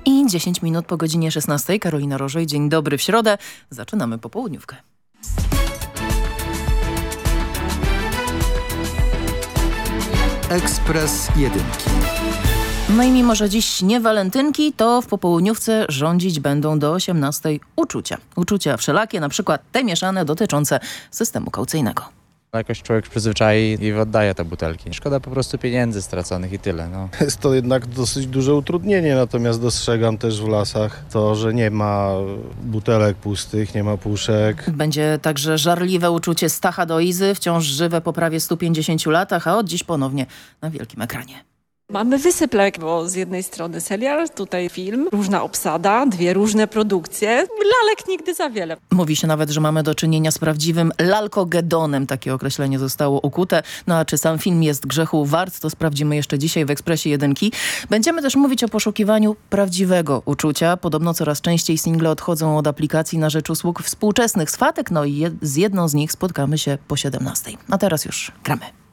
I 10 minut po godzinie 16. Karolina Rożej, dzień dobry w środę. Zaczynamy popołudniówkę. Ekspres Jedynki. No i mimo, że dziś nie walentynki, to w popołudniówce rządzić będą do 18 uczucia. Uczucia wszelakie, na przykład te mieszane dotyczące systemu kaucyjnego. Jakoś człowiek przyzwyczai i oddaje te butelki. Szkoda po prostu pieniędzy straconych i tyle. Jest to jednak dosyć duże utrudnienie, natomiast dostrzegam też w lasach to, że nie ma butelek pustych, nie ma puszek. Będzie także żarliwe uczucie Stacha do Izy, wciąż żywe po prawie 150 latach, a od dziś ponownie na wielkim ekranie. Mamy wysyplek, bo z jednej strony serial, tutaj film, różna obsada, dwie różne produkcje. Lalek nigdy za wiele. Mówi się nawet, że mamy do czynienia z prawdziwym lalkogedonem. Takie określenie zostało ukute. No a czy sam film jest grzechu wart, to sprawdzimy jeszcze dzisiaj w Ekspresie Jedynki. Będziemy też mówić o poszukiwaniu prawdziwego uczucia. Podobno coraz częściej single odchodzą od aplikacji na rzecz usług współczesnych swatek. No i z jedną z nich spotkamy się po 17. A teraz już gramy.